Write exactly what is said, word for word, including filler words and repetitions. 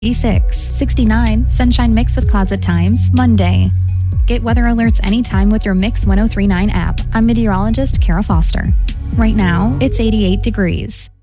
eighty-six, sixty-nine, sunshine mixed with clouds at times, Monday. Get weather alerts anytime with your Mix ten thirty-nine app. I'm meteorologist Kara Foster. Right now, it's eighty-eight degrees.